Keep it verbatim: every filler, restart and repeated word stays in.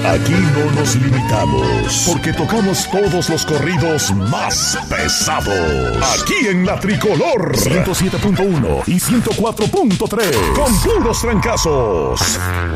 Aquí no nos limitamos, porque tocamos todos los corridos más pesados. Aquí en La Tricolor, ciento siete punto uno y ciento cuatro punto tres, con puros trancazos.